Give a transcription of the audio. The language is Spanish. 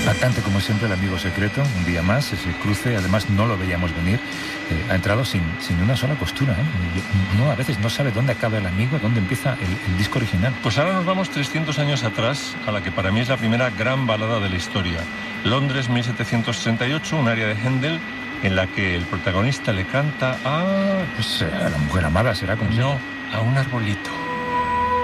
Impactante, como siempre, el amigo secreto. Un día más, ese cruce, además no lo veíamos venir. Ha entrado sin una sola costura, ¿eh? Uno a veces no sabe dónde acaba el amigo, dónde empieza el disco original. Pues ahora nos vamos 300 años atrás, a la que para mí es la primera gran balada de la historia. Londres, 1738, un área de Händel en la que el protagonista le canta a... Pues a la mujer amada, será como... No, a un arbolito.